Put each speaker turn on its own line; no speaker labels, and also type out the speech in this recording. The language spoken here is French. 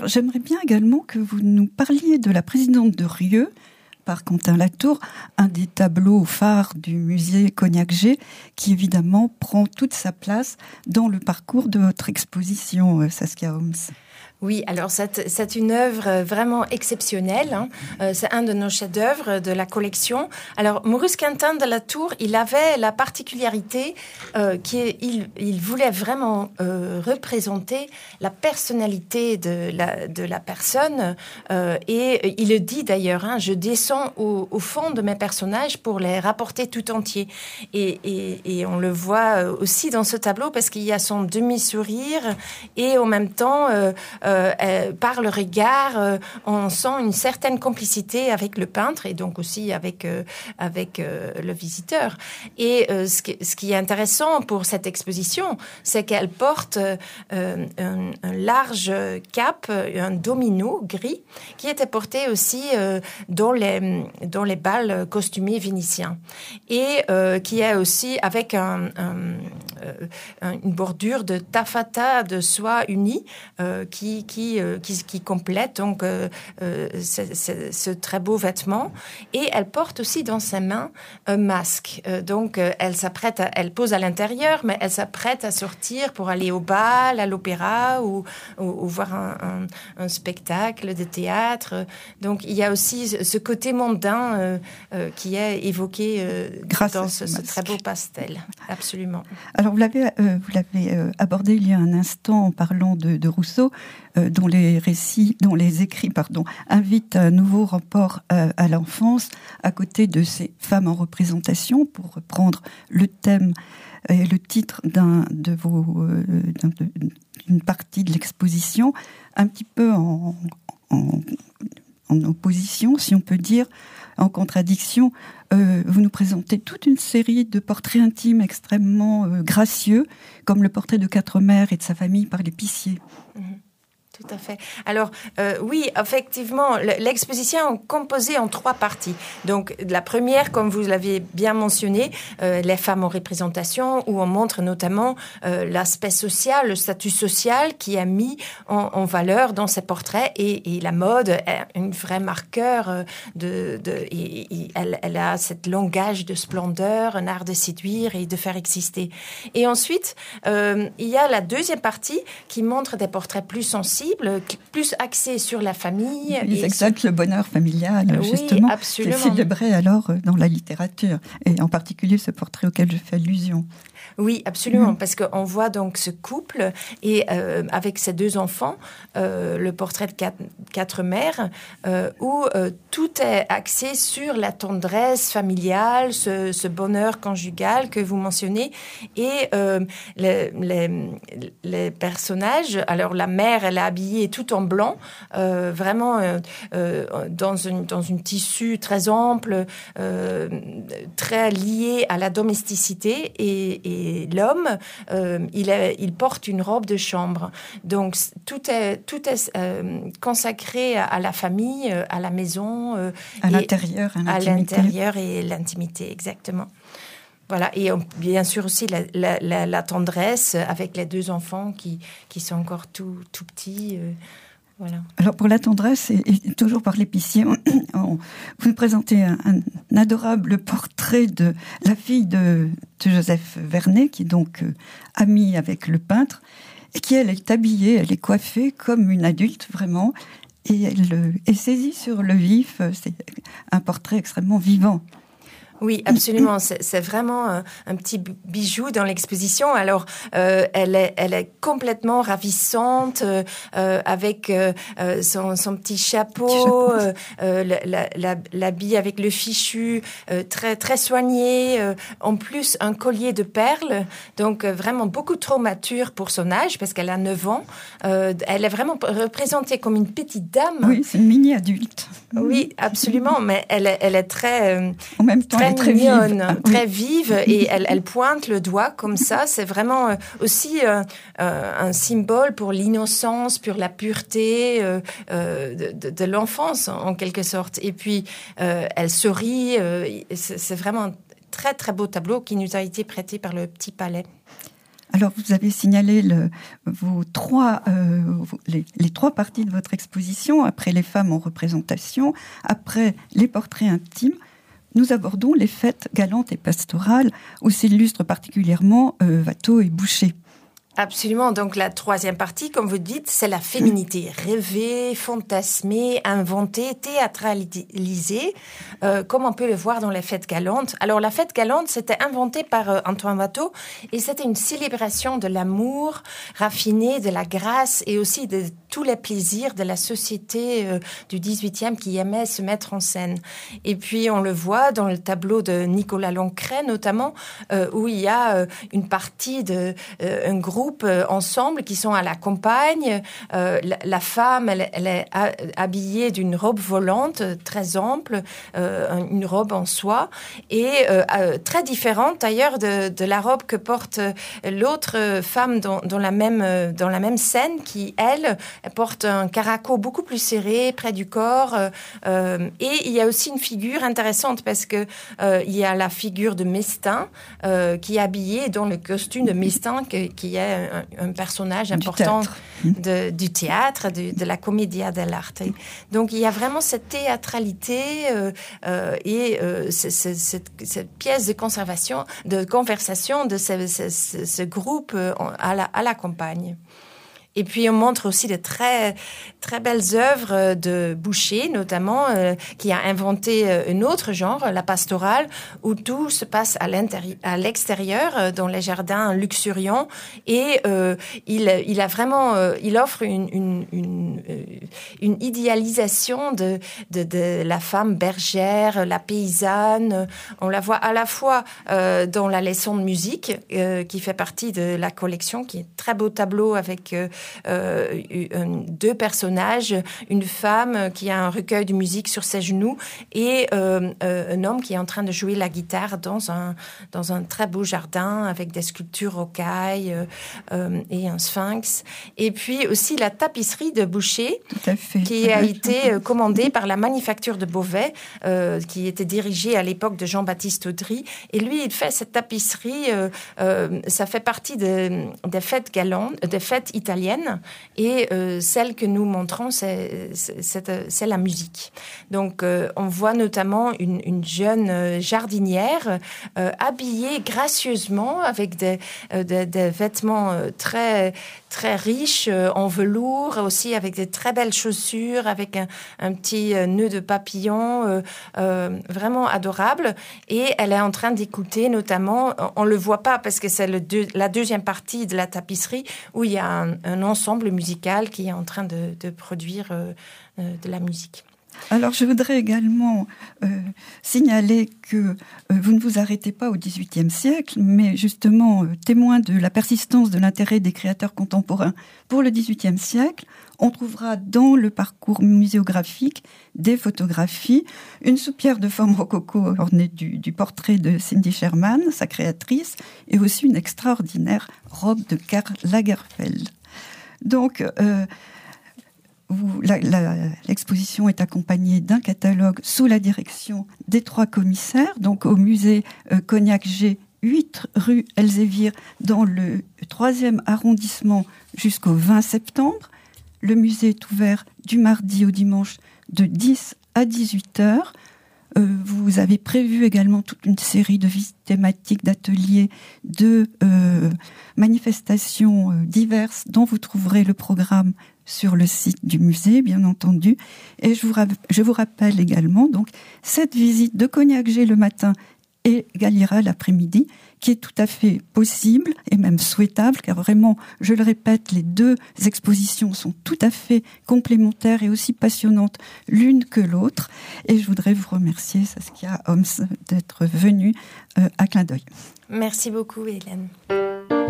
J'aimerais bien également que vous nous parliez de La présidente de Rieux, par Quentin Latour, un des tableaux phares du musée Cognacq-Gé, qui évidemment prend toute sa place dans le parcours de votre exposition, Saskia Holmes.
Oui, alors c'est une œuvre vraiment exceptionnelle. C'est un de nos chefs-d'œuvre de la collection. Alors, Maurice Quentin de Latour, il avait la particularité qu'il voulait vraiment représenter la personnalité de la personne. Et il le dit d'ailleurs, je descends au fond de mes personnages pour les rapporter tout entiers. Et on le voit aussi dans ce tableau parce qu'il y a son demi-sourire et en même temps... par le regard, on sent une certaine complicité avec le peintre et donc aussi avec le visiteur. Et ce qui est intéressant pour cette exposition, c'est qu'elle porte un large cape, un domino gris, qui était porté aussi dans les bals costumés vénitiens et qui est aussi avec une bordure de taffetas de soie unie qui complète donc ce très beau vêtement. Et elle porte aussi dans ses mains un masque. Donc elle pose à l'intérieur, mais elle s'apprête à sortir pour aller au bal, à l'opéra ou voir un spectacle de théâtre. Donc il y a aussi ce côté mondain qui est évoqué dans ce très beau pastel. Absolument.
Alors vous l'avez abordé il y a un instant en parlant de Rousseau, dont les écrits invitent un nouveau rapport à l'enfance, à côté de ces femmes en représentation, pour reprendre le thème et le titre d'une partie de l'exposition, un petit peu en opposition, si on peut dire, en contradiction. Vous nous présentez toute une série de portraits intimes extrêmement gracieux, comme le portrait de Quatre Mères et de sa famille par l'épicier.
Tout à fait. Alors, oui, effectivement, l'exposition est composée en 3 parties. Donc, la première, comme vous l'avez bien mentionné, les femmes en représentation, où on montre notamment l'aspect social, le statut social qui est mis en valeur dans ces portraits. Et la mode est un vrai marqueur elle a ce langage de splendeur, un art de séduire et de faire exister. Et ensuite, il y a la deuxième partie qui montre des portraits plus sensibles, plus axé sur la famille.
Ils exaltent le bonheur familial, justement, qui est célébré alors dans la littérature, et en particulier ce portrait auquel je fais allusion.
Oui, absolument, parce qu'on voit donc ce couple et avec ses 2 enfants, le portrait de quatre mères, où tout est axé sur la tendresse familiale, ce bonheur conjugal que vous mentionnez, et les personnages. Alors la mère, elle est habillée tout en blanc, vraiment dans une tissu très ample, très lié à la domesticité, et l'homme, il porte une robe de chambre. Donc tout est consacré à la famille, à la maison,
à l'intérieur
et l'intimité, exactement. Voilà, et bien sûr aussi la tendresse avec les 2 enfants qui sont encore tout petits. Voilà.
Alors pour la tendresse, et toujours par l'épicier, vous nous présentez un adorable portrait de la fille de Joseph Vernet, qui est donc amie avec le peintre, et qui, elle est habillée, elle est coiffée comme une adulte vraiment, et elle est saisie sur le vif. C'est un portrait extrêmement vivant.
Oui, absolument. C'est vraiment un petit bijou dans l'exposition. Alors, elle est complètement ravissante, avec son petit chapeau, l'habit avec le fichu, très très soigné. En plus, un collier de perles. Donc, vraiment beaucoup trop mature pour son âge, parce qu'elle a 9 ans. Elle est vraiment représentée comme une petite dame.
Oui, c'est une mini-adulte.
Oui, absolument. Mais elle est très...
en même temps, très
mignonne,
vive.
Très vive, et elle pointe le doigt comme ça. C'est vraiment aussi un symbole pour l'innocence, pour la pureté de l'enfance, en quelque sorte. Et puis, elle sourit. C'est vraiment un très, très beau tableau qui nous a été prêté par le Petit Palais.
Alors, vous avez signalé les trois parties de votre exposition, après les femmes en représentation, après les portraits intimes. Nous abordons les fêtes galantes et pastorales, où s'illustrent particulièrement Watteau et Boucher.
Absolument. Donc, la troisième partie, comme vous dites, c'est la féminité. Rêvée, fantasmée, inventée, théâtralisée, comme on peut le voir dans les fêtes galantes. Alors, la fête galante, c'était inventé par Antoine Watteau et c'était une célébration de l'amour raffiné, de la grâce et aussi de tous les plaisirs de la société du 18e qui aimait se mettre en scène. Et puis, on le voit dans le tableau de Nicolas Lancret, notamment, où il y a une partie un groupe ensemble qui sont à la campagne. La femme, elle est habillée d'une robe volante très ample, une robe en soie, et très différente d'ailleurs de la robe que porte l'autre femme dans la même scène qui, elle porte un caraco beaucoup plus serré près du corps. Et il y a aussi une figure intéressante parce que il y a la figure de Mestin qui est habillée dans le costume de Mestin qui est un personnage important du théâtre, de la commedia dell'arte. Donc, il y a vraiment cette théâtralité et cette pièce de conversation de ce groupe à la campagne. Et puis, on montre aussi de très, très belles œuvres de Boucher, notamment, qui a inventé un autre genre, la pastorale, où tout se passe à l'extérieur, dans les jardins luxuriants. Et il offre une idéalisation de la femme bergère, la paysanne. On la voit à la fois dans la leçon de musique, qui fait partie de la collection, qui est un très beau tableau avec deux personnages, une femme qui a un recueil de musique sur ses genoux et un homme qui est en train de jouer la guitare dans un très beau jardin avec des sculptures rocailles et un sphinx. Et puis aussi la tapisserie de Boucher, qui a été commandée par la manufacture de Beauvais, qui était dirigée à l'époque de Jean-Baptiste Audry. Et lui, il fait cette tapisserie, ça fait partie des fêtes galantes, des fêtes italiennes. Et celle que nous montrons, c'est la musique. Donc, on voit notamment une jeune jardinière habillée gracieusement avec des vêtements très, très riches en velours, aussi avec des très belles chaussures, avec un petit nœud de papillon vraiment adorable. Et elle est en train d'écouter notamment, on le voit pas parce que c'est la deuxième partie de la tapisserie où il y a un ensemble musical qui est en train de produire de la musique.
Alors, je voudrais également signaler que vous ne vous arrêtez pas au XVIIIe siècle, mais justement, témoin de la persistance de l'intérêt des créateurs contemporains pour le XVIIIe siècle, on trouvera dans le parcours muséographique des photographies, une soupière de forme rococo ornée du portrait de Cindy Sherman, sa créatrice, et aussi une extraordinaire robe de Karl Lagerfeld. Donc, l'exposition est accompagnée d'un catalogue sous la direction des 3 commissaires, donc au musée Cognac G, 8 rue Elzévir, dans le 3e arrondissement jusqu'au 20 septembre. Le musée est ouvert du mardi au dimanche de 10 à 18 heures. Vous avez prévu également toute une série de visites thématiques, d'ateliers, de manifestations diverses dont vous trouverez le programme sur le site du musée, bien entendu. Et je vous rappelle également donc cette visite de Cognac G le matin et Galliera l'après-midi, qui est tout à fait possible et même souhaitable, car vraiment, je le répète, les 2 expositions sont tout à fait complémentaires et aussi passionnantes l'une que l'autre. Et je voudrais vous remercier, Saskia Homs, d'être venue à Clin d'œil.
Merci beaucoup, Hélène.